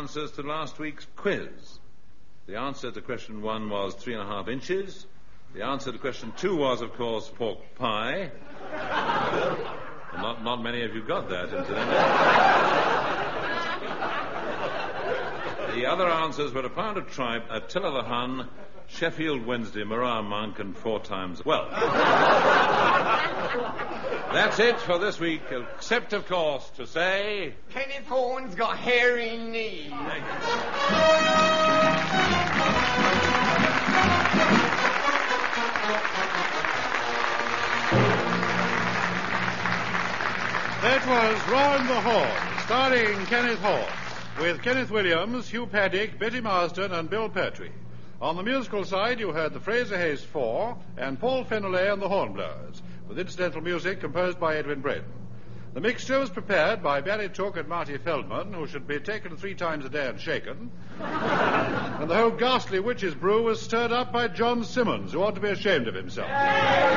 answers to last week's quiz. The answer to question 1 was 3.5 inches. The answer to question 2 was, of course, pork pie. Well, not many of you got that, incidentally. The other answers were a pound of tripe, Attila the Hun, Sheffield Wednesday, Marat Monk, and 4 times. Well, that's it for this week, except, of course, to say... Kenneth Horne's got hairy knees. That was Round the Horn, starring Kenneth Horne, with Kenneth Williams, Hugh Paddick, Betty Marsden, and Bill Pertwee. On the musical side, you heard the Fraser Hayes Four and Paul Feneley and the Hornblowers, with incidental music composed by Edwin Braden. The mixture was prepared by Barry Took and Marty Feldman, who should be taken 3 times a day and shaken. And the whole ghastly witch's brew was stirred up by John Simmons, who ought to be ashamed of himself.